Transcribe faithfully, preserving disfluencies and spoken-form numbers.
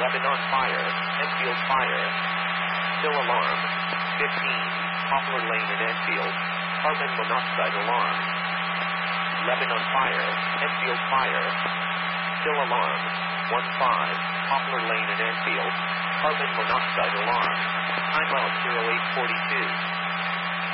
Lebanon fire, Enfield fire. Still alarm. fifteen, Poplar Lane in Enfield. Carbon monoxide alarm. Lebanon fire, Enfield fire. Still alarm. one five, Poplar Lane in Enfield. Carbon monoxide alarm. Timeout zero eight forty-two.